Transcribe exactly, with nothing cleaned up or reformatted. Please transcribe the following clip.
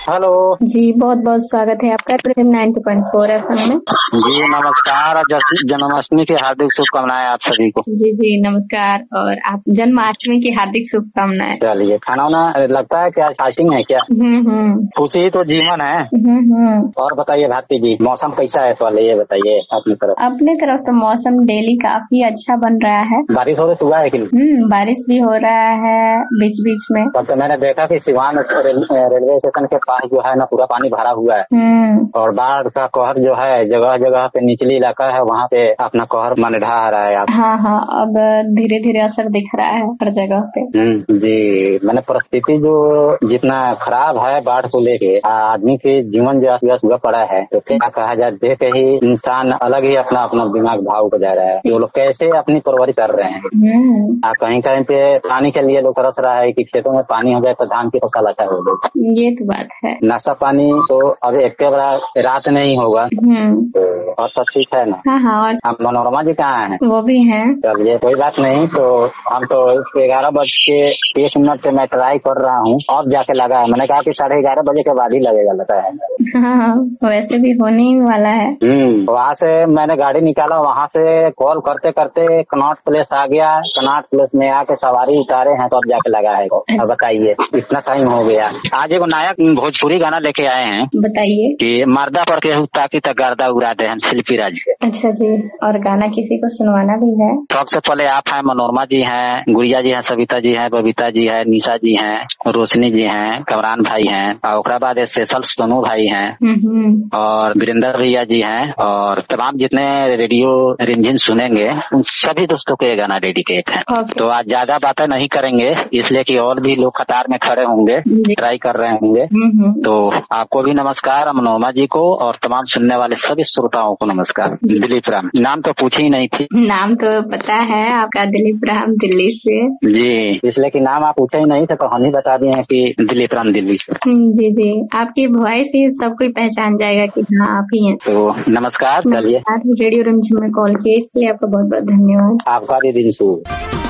Hello जी, बहुत बहुत स्वागत है आपका ninety point four F M में। जी नमस्कार। जन्माष्टमी की हार्दिक शुभकामनाएं आप सभी को। जी जी नमस्कार, और आप जन्माष्टमी की हार्दिक शुभकामनाएं। चलिए, खाना वाना लगता है क्या फास्टिंग है क्या? हम्म हम्म खुशी ही तो जीवन है। हम्म हम्म और बताइए भारती जी, मौसम कैसा है? तो ये बताइए अपनी तरफ। अपने तरफ तो मौसम डेली काफी अच्छा बन रहा है। बारिश हो रही हुआ है कि नहीं? हम्म बारिश भी हो रहा है बीच बीच में। तब तो मैंने देखा कि सिवान रेलवे स्टेशन के पास जो है ना पूरा पानी भरा हुआ है, हम्म और बाढ़ का कहर जो है जगह जगह पे निचली इलाका है वहाँ पे अपना कहर मन ढा रहा है। आप हाँ हाँ, अब धीरे धीरे असर दिख रहा है हर जगह पे। हम्म जी, मैंने परिस्थिति जो जितना खराब है बाढ़ को लेके, आदमी के जीवन जो अस्त हुआ पड़ा है, तो क्या कहा जाए, देख के ही इंसान अलग ही अपना अपना दिमाग भाव हो जा रहा है कि वो लोग कैसे अपनी परवरिश कर रहे हैं। हम्म आ, कहीं कहीं पे पानी के लिए लोग तरस रहा है कि खेतों में पानी हो जाए तो धान की फसल अच्छा हो जाए। ये तो बात है। नाश्ता पानी तो अब एक के बड़ा रात नहीं होगा। हम्म तो और सब ठीक है ना? हाँ हाँ, और आप मनोरमा जी कहाँ हैं? वो भी हैं। चलिए कोई बात नहीं। तो हम तो ग्यारह बज के एक मिनट से मैं ट्राई कर रहा हूँ, अब जाके लगा है। मैंने कहा कि साढ़े ग्यारह बजे के बाद ही लगेगा, लगता है। हाँ, वैसे भी होने ही वाला है। हम्म वहाँ से मैंने गाड़ी निकाला, वहाँ से कॉल करते करते कनॉट प्लेस आ गया। कनॉट प्लेस में आके सवारी उतारे हैं तो अब जाके लगा है। अब बताइए, इतना टाइम हो गया। आज एक नायक भोजपुरी गाना लेके आए हैं। बताइए। कि मर्दा पर के ताकि तक गर्दा उड़ा दे हैं, शिल्पी राज के। अच्छा जी, और गाना किसी को सुनवाना भी है? सबसे पहले आप हैं, मनोरमा जी हैं, गुड़िया जी हैं, सविता जी हैं, बबीता जी है, निशा जी हैं, रोशनी जी हैं, कमरान भाई हैं, और उसके बाद स्पेशल सोनू भाई हैं, और वीरेंद्र भैया जी हैं, और तमाम जितने रेडियो रिमझिम सुनेंगे उन सभी दोस्तों को ये गाना डेडिकेट है। okay. तो आज ज्यादा बातें नहीं करेंगे, इसलिए कि और भी लोग कतार में खड़े होंगे, ट्राई कर रहे होंगे। तो आपको भी नमस्कार, मनोरमा जी को, और तमाम सुनने वाले सभी श्रोताओं को नमस्कार। दिलीप राम, नाम तो पूछी ही नहीं थी। नाम तो पता है आपका, दिलीप राम दिल्ली से। जी, इसलिए कि नाम आप पूछे ही नहीं थे तो हम ही बता दिए हैं कि दिलीप राम दिल्ली से। जी जी, आपकी वॉइस ही सब कोई पहचान जाएगा कि हाँ आप ही हैं। तो नमस्कार। चलिए, रेडियो रिमझिम में कॉल किए इसके लिए आपका बहुत बहुत धन्यवाद। आपका भी दिन शुभ।